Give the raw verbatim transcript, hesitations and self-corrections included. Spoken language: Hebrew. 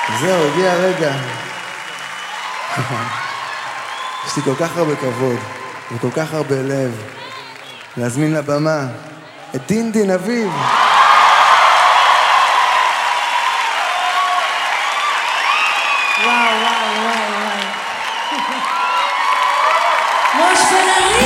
זהו, הגיע הרגע. יש לי כל כך הרבה כבוד וכל כך הרבה לב להזמין לבמה את דין דין אביב. וואו,